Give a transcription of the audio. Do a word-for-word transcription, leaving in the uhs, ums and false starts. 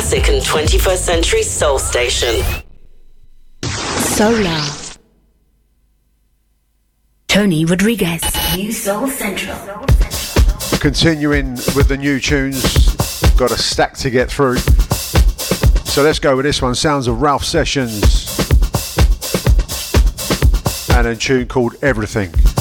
classic and twenty-first century soul station. Solar. Tony Rodriguez. New Soul Central. Continuing with the new tunes, got a stack to get through. So let's go with this one. Sounds of Ralph Sessions and a tune called Everything.